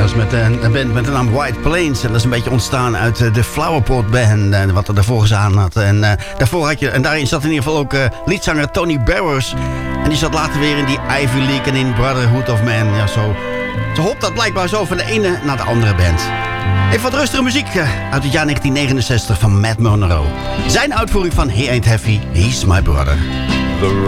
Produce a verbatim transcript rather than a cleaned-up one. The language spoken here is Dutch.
was met een, een band met de naam White Plains. En dat is een beetje ontstaan uit uh, de Flowerpot Band. En wat er daarvoor gedaan had. En, uh, daarvoor had je, en daarin zat in ieder geval ook uh, liedzanger Tony Barrows. En die zat later weer in die Ivy League en in Brotherhood of Man. Ja, zo, zo hopt dat blijkbaar zo van de ene naar de andere band. Even wat rustige muziek uh, uit het jaar negentien negenenzestig van Matt Monro. Zijn uitvoering van He Ain't Heavy, He's My Brother. The